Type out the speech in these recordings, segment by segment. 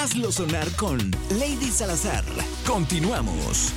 Hazlo sonar con Lady Salazar. Continuamos.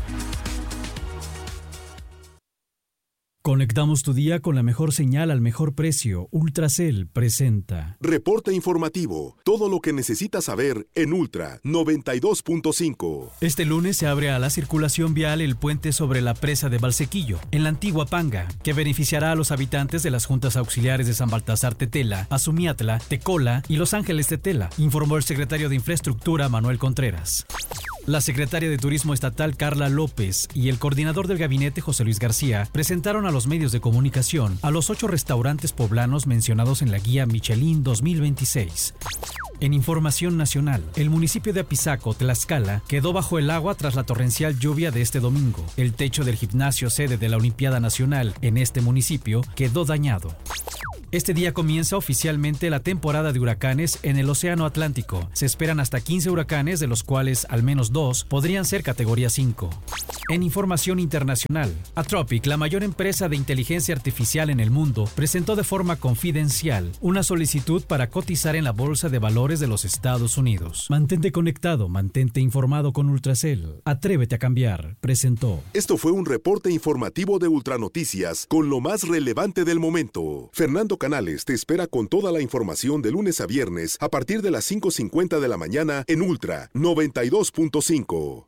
Conectamos tu día con la mejor señal al mejor precio. Ultracel presenta Reporte informativo. Todo lo que necesitas saber en Ultra 92.5. Este lunes se abre a la circulación vial el puente sobre la presa de Valsequillo, en la antigua Panga, que beneficiará a los habitantes de las juntas auxiliares de San Baltasar Tetela, Azumiatla, Tecola y Los Ángeles Tetela, informó el secretario de Infraestructura Manuel Contreras. La secretaria de Turismo Estatal Carla López y el coordinador del gabinete José Luis García presentaron a los medios de comunicación a los 8 restaurantes poblanos mencionados en la guía Michelin 2026. En información nacional, el municipio de Apizaco, Tlaxcala, quedó bajo el agua tras la torrencial lluvia de este domingo. El techo del gimnasio sede de la Olimpiada Nacional en este municipio quedó dañado. Este día comienza oficialmente la temporada de huracanes en el Océano Atlántico. Se esperan hasta 15 huracanes, de los cuales al menos 2 podrían ser categoría 5. En información internacional, Atropic, la mayor empresa de inteligencia artificial en el mundo, presentó de forma confidencial una solicitud para cotizar en la Bolsa de Valores de los Estados Unidos. Mantente conectado, mantente informado con Ultracel. Atrévete a cambiar, presentó. Esto fue un reporte informativo de Ultranoticias con lo más relevante del momento. Fernando Canales te espera con toda la información de lunes a viernes a partir de las 5:50 de la mañana en Ultra 92.5.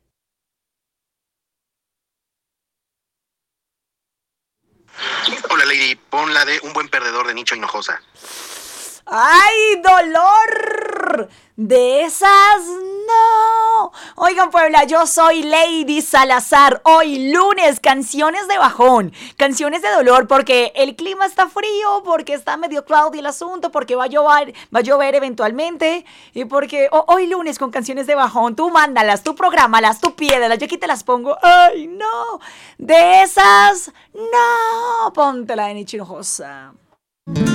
Hola Lady, pon la de Un buen perdedor de Nicho Hinojosa. ¡Ay, dolor! De esas no. Oigan, Puebla, yo soy Lady Salazar. Hoy lunes, canciones de bajón, canciones de dolor, porque el clima está frío, porque está medio cloudy el asunto, porque va a llover eventualmente, y porque hoy lunes con canciones de bajón. Tú mándalas, tú prográmalas, tú piédelas, yo aquí te las pongo. ¡Ay, no! De esas no. Póntela de Nicho Hinojosa.